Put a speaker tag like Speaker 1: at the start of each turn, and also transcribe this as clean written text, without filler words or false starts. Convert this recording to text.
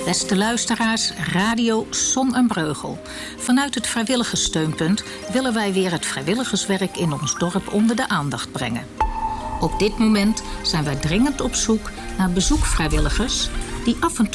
Speaker 1: Beste luisteraars, Radio Son en Breugel. Vanuit het vrijwilligerssteunpunt willen wij weer het vrijwilligerswerk in ons dorp onder de aandacht brengen. Op dit moment zijn wij dringend op zoek naar bezoekvrijwilligers die af en toe